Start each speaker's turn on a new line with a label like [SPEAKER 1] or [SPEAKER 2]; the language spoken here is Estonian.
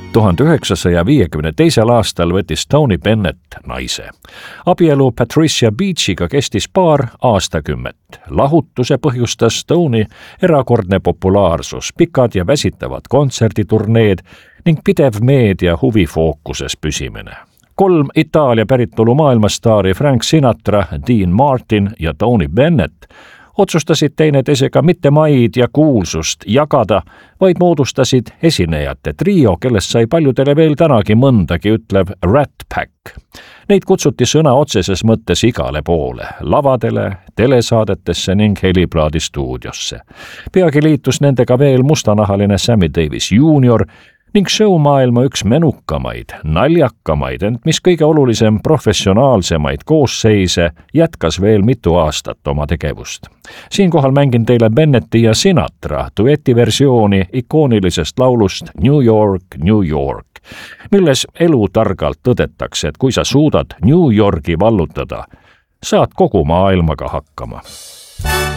[SPEAKER 1] 1952. aastal võttis Tony Bennett naise. Abielu Patricia Beachiga kestis paar aastakümmet. Lahutuse põhjustas Tony erakordne populaarsus, pikad ja väsitavad kontserditurneed ning pidev meedia huvifookuses püsimine. 3 Itaalia päritolu maailmastaari Frank Sinatra, Dean Martin ja Tony Bennett otsustasid teineteisega mitte maid ja kuulsust jagada, vaid moodustasid esinejate trio, kellest sai paljudele veel tänagi mõndagi ütlev Rat Pack. Neid kutsuti sõna otseses mõttes igale poole, lavadele, telesaadetesse ning heliplaadi stuudiosse. Peagi liitus nendega veel mustanahaline Sammy Davis Jr. ning showmaailma üks menukamaid, naljakamaid, ent mis kõige olulisem professionaalsemaid koosseise jätkas veel mitu aastat oma tegevust. Siinkohal mängin teile Bennetti ja Sinatra duetiversiooni ikoonilisest laulust New York, New York, milles elutargalt tõdetakse, et kui sa suudad New Yorgi vallutada, saad kogu maailmaga hakkama.